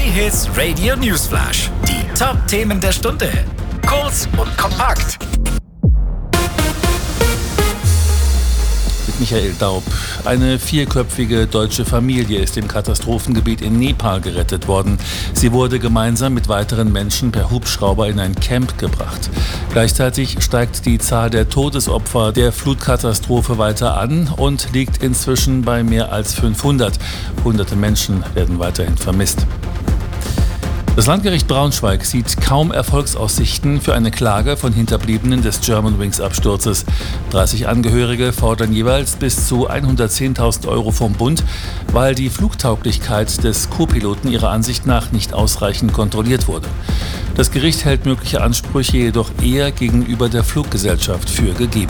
J-Hits Radio Newsflash. Die Top-Themen der Stunde. Kurz und kompakt. Mit Michael Daub. Eine 4-köpfige deutsche Familie ist im Katastrophengebiet in Nepal gerettet worden. Sie wurde gemeinsam mit weiteren Menschen per Hubschrauber in ein Camp gebracht. Gleichzeitig steigt die Zahl der Todesopfer der Flutkatastrophe weiter an und liegt inzwischen bei mehr als 500. Hunderte Menschen werden weiterhin vermisst. Das Landgericht Braunschweig sieht kaum Erfolgsaussichten für eine Klage von Hinterbliebenen des Germanwings-Absturzes. 30 Angehörige fordern jeweils bis zu 110.000 Euro vom Bund, weil die Flugtauglichkeit des Co-Piloten ihrer Ansicht nach nicht ausreichend kontrolliert wurde. Das Gericht hält mögliche Ansprüche jedoch eher gegenüber der Fluggesellschaft für gegeben.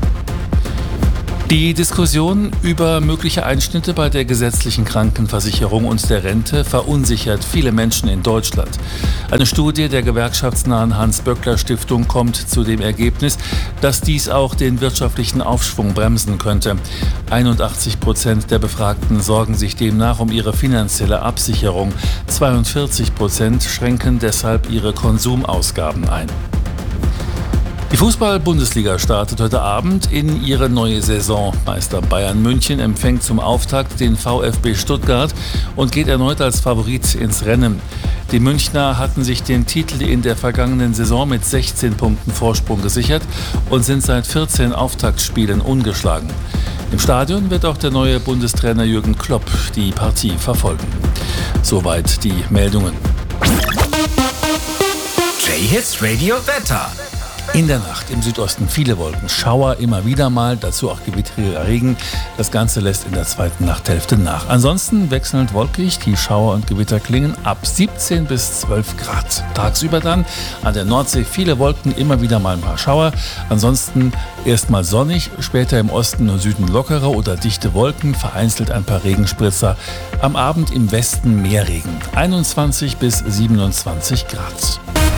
Die Diskussion über mögliche Einschnitte bei der gesetzlichen Krankenversicherung und der Rente verunsichert viele Menschen in Deutschland. Eine Studie der gewerkschaftsnahen Hans-Böckler-Stiftung kommt zu dem Ergebnis, dass dies auch den wirtschaftlichen Aufschwung bremsen könnte. 81% der Befragten sorgen sich demnach um ihre finanzielle Absicherung. 42% schränken deshalb ihre Konsumausgaben ein. Die Fußball-Bundesliga startet heute Abend in ihre neue Saison. Meister Bayern München empfängt zum Auftakt den VfB Stuttgart und geht erneut als Favorit ins Rennen. Die Münchner hatten sich den Titel in der vergangenen Saison mit 16 Punkten Vorsprung gesichert und sind seit 14 Auftaktspielen ungeschlagen. Im Stadion wird auch der neue Bundestrainer Jürgen Klopp die Partie verfolgen. Soweit die Meldungen. J-Hits Radio Wetter. In der Nacht im Südosten viele Wolken, Schauer immer wieder mal, dazu auch gewittriger Regen. Das Ganze lässt in der zweiten Nachthälfte nach. Ansonsten wechselnd wolkig, die Schauer und Gewitter klingen ab 17 bis 12 Grad. Tagsüber dann an der Nordsee viele Wolken, immer wieder mal ein paar Schauer. Ansonsten erstmal sonnig, später im Osten und Süden lockere oder dichte Wolken, vereinzelt ein paar Regenspritzer. Am Abend im Westen mehr Regen, 21 bis 27 Grad.